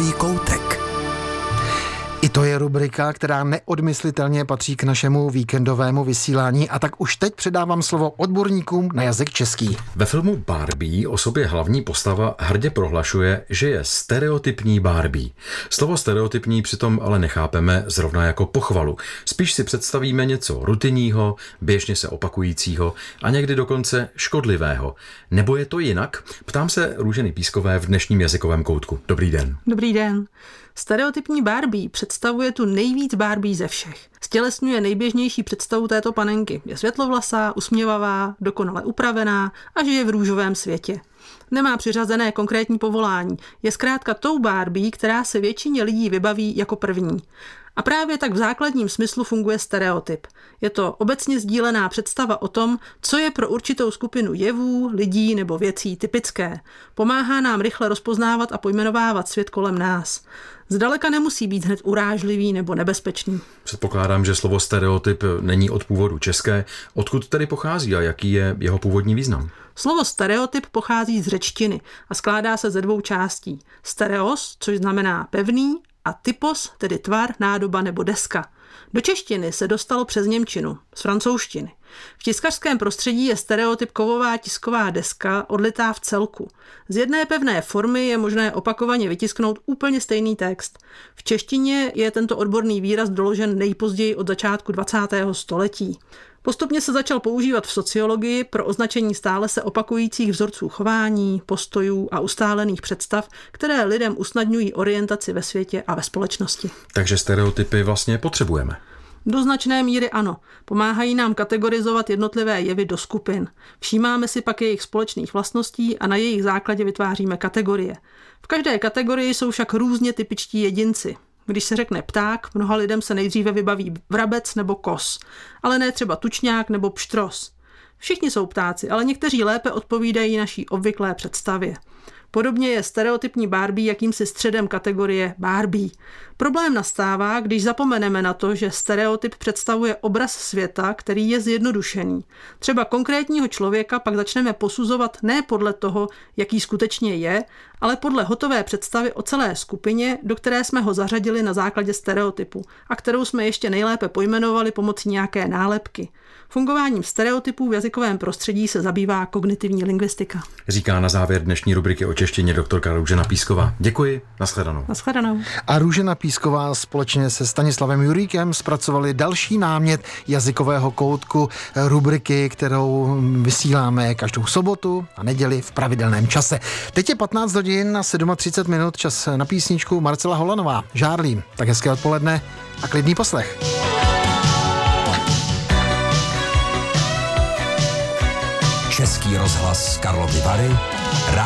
Jazykový koutek. I to je rubrika, která neodmyslitelně patří k našemu víkendovému vysílání, a tak už teď předávám slovo odborníkům na jazyk český. Ve filmu Barbie o sobě hlavní postava hrdě prohlašuje, že je stereotypní Barbie. Slovo stereotypní přitom ale nechápeme zrovna jako pochvalu. Spíš si představíme něco rutinního, běžně se opakujícího a někdy dokonce škodlivého. Nebo je to jinak? Ptám se Růženy Pískové v dnešním jazykovém koutku. Dobrý den. Dobrý den. Stereotypní Barbie představuje tu nejvíc Barbie ze všech. Stělesňuje nejběžnější představu této panenky. Je světlovlasá, usměvavá, dokonale upravená a žije v růžovém světě. Nemá přiřazené konkrétní povolání. Je zkrátka tou Barbie, která se většině lidí vybaví jako první. A právě tak v základním smyslu funguje stereotyp. Je to obecně sdílená představa o tom, co je pro určitou skupinu jevů, lidí nebo věcí typické. Pomáhá nám rychle rozpoznávat a pojmenovávat svět kolem nás. Zdaleka nemusí být hned urážlivý nebo nebezpečný. Předpokládám, že slovo stereotyp není od původu české. Odkud tedy pochází a jaký je jeho původní význam? Slovo stereotyp pochází z řečtiny a skládá se ze dvou částí. Stereos, což znamená pevný, a typos, tedy tvar, nádoba nebo deska. Do češtiny se dostalo přes němčinu, z francouzštiny. V tiskařském prostředí je stereotyp kovová tisková deska odlitá v celku. Z jedné pevné formy je možné opakovaně vytisknout úplně stejný text. V češtině je tento odborný výraz doložen nejpozději od začátku 20. století. Postupně se začal používat v sociologii pro označení stále se opakujících vzorců chování, postojů a ustálených představ, které lidem usnadňují orientaci ve světě a ve společnosti. Takže stereotypy vlastně potřebujeme. Do značné míry ano. Pomáhají nám kategorizovat jednotlivé jevy do skupin. Všímáme si pak jejich společných vlastností a na jejich základě vytváříme kategorie. V každé kategorii jsou však různě typičtí jedinci. Když se řekne pták, mnoha lidem se nejdříve vybaví vrabec nebo kos, ale ne třeba tučňák nebo pštros. Všichni jsou ptáci, ale někteří lépe odpovídají naší obvyklé představě. Podobně je stereotypní Barbie jakýmsi středem kategorie Barbie. Problém nastává, když zapomeneme na to, že stereotyp představuje obraz světa, který je zjednodušený. Třeba konkrétního člověka pak začneme posuzovat ne podle toho, jaký skutečně je, ale podle hotové představy o celé skupině, do které jsme ho zařadili na základě stereotypu a kterou jsme ještě nejlépe pojmenovali pomocí nějaké nálepky. Fungováním stereotypů v jazykovém prostředí se zabývá kognitivní lingvistika. Říká na závěr dnešní rubriky o češtině doktorka Růžena Písková. Děkuji, nashledanou. Nashledanou. A Růžena Písková společně se Stanislavem Juríkem zpracovali další námět jazykového koutku, rubriky, kterou vysíláme každou sobotu a neděli v pravidelném čase. Teď je 15 hodin a 37 minut, čas na písničku Marcela Holanová. Žárlím. Tak hezké odpoledne a klidný poslech. Český rozhlas Karlovy Vary.